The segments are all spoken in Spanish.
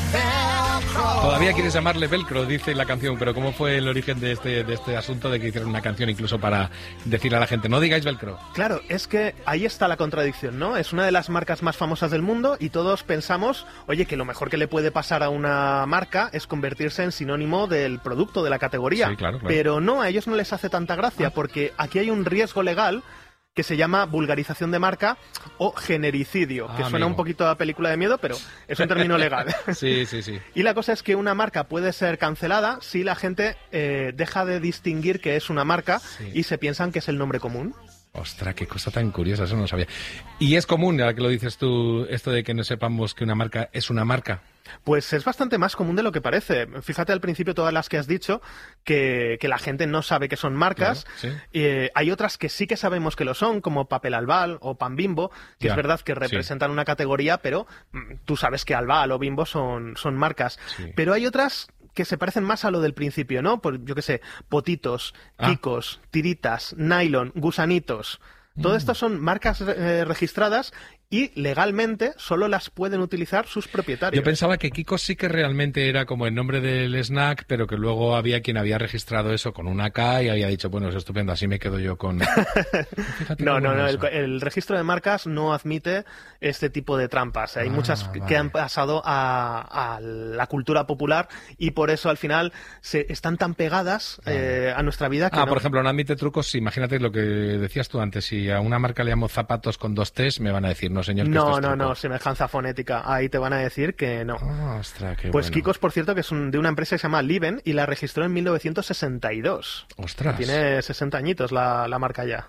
Todavía quieres llamarle velcro, dice la canción, pero ¿cómo fue el origen de este asunto de que hicieron una canción incluso para decirle a la gente, no digáis velcro? Claro, es que ahí está la contradicción, ¿no? Es una de las marcas más famosas del mundo y todos pensamos, oye, que lo mejor que le puede pasar a una marca es convertirse en sinónimo del producto, de la categoría. Sí, claro. Pero no, a ellos no les hace tanta gracia porque aquí hay un riesgo legal que se llama vulgarización de marca o genericidio, que suena amigo. Un poquito a película de miedo, pero es un término legal. Sí. Y la cosa es que una marca puede ser cancelada si la gente deja de distinguir que es una marca y se piensan que es el nombre común. Ostras, qué cosa tan curiosa, eso no lo sabía. ¿Y es común, ahora que lo dices tú, esto de que no sepamos que una marca es una marca? Pues es bastante más común de lo que parece. Fíjate al principio todas las que has dicho, que la gente no sabe que son marcas. Claro, sí. Hay otras que sí que sabemos que lo son, como Papel Albal o Pan Bimbo, que es verdad que representan una categoría, pero tú sabes que Albal o Bimbo son marcas. Sí. Pero hay otras que se parecen más a lo del principio, ¿no? Pues, yo qué sé, potitos, Kikos, tiritas, nylon, gusanitos. Todo esto son marcas registradas y legalmente solo las pueden utilizar sus propietarios. Yo pensaba que Kiko sí que realmente era como el nombre del snack, pero que luego había quien había registrado eso con una K y había dicho, bueno, es estupendo, así me quedo yo con... No, el registro de marcas no admite este tipo de trampas. Hay muchas que han pasado a la cultura popular y por eso al final están tan pegadas a nuestra vida que por ejemplo, no admite trucos. Imagínate lo que decías tú antes, si a una marca le llamo zapatos con 2 T's, me van a decir, no señor, que esto es truco. No, semejanza fonética. Ahí te van a decir que no. Ostras, qué pues bueno. Kikos, por cierto, que es de una empresa que se llama Liven y la registró en 1962. Ostras. Tiene 60 añitos la marca ya.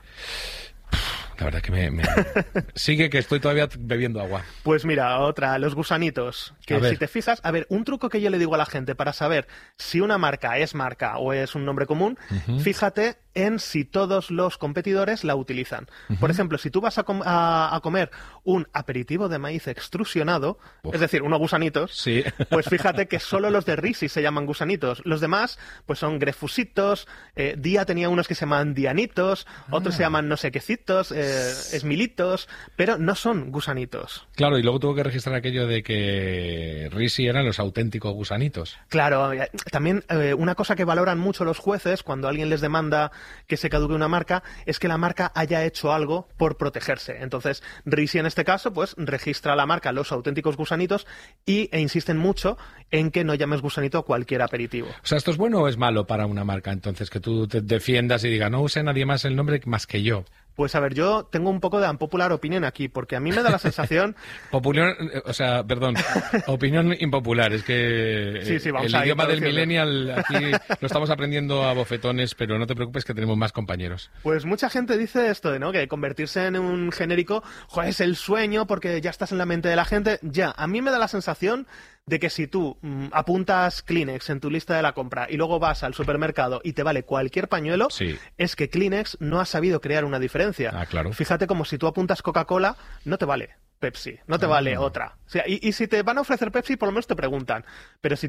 La verdad que me... Sigue que estoy todavía bebiendo agua. Pues mira, otra, los gusanitos. Que si te fijas, un truco que yo le digo a la gente para saber si una marca o es un nombre común, fíjate en si todos los competidores la utilizan. Por ejemplo, si tú vas a comer un aperitivo de maíz extrusionado, es decir, unos gusanitos, pues fíjate que solo los de Risi se llaman gusanitos. Los demás, pues son grefusitos, Día tenía unos que se llaman dianitos, otros se llaman no sé quécitos, esmilitos, pero no son gusanitos. Claro, y luego tuvo que registrar aquello de que Risi eran los auténticos gusanitos. Claro, también una cosa que valoran mucho los jueces cuando alguien les demanda que se caduque una marca es que la marca haya hecho algo por protegerse. Entonces, Risi en este caso, pues registra la marca los auténticos gusanitos e insisten mucho en que no llames gusanito a cualquier aperitivo. O sea, ¿esto es bueno o es malo para una marca? Entonces, que tú te defiendas y digas, no use nadie más el nombre más que yo. Pues a ver, yo tengo un poco de unpopular opinion aquí, porque a mí me da la sensación... opinión impopular, es que vamos el idioma del millennial aquí lo estamos aprendiendo a bofetones, pero no te preocupes que tenemos más compañeros. Pues mucha gente dice esto, ¿no? Que convertirse en un genérico, es el sueño porque ya estás en la mente de la gente. Ya, a mí me da la sensación de que si tú apuntas Kleenex en tu lista de la compra y luego vas al supermercado y te vale cualquier pañuelo, es que Kleenex no ha sabido crear una diferencia. Claro. Fíjate, como si tú apuntas Coca-Cola, no te vale Pepsi, no te vale otra. O sea, y si te van a ofrecer Pepsi, por lo menos te preguntan. Pero si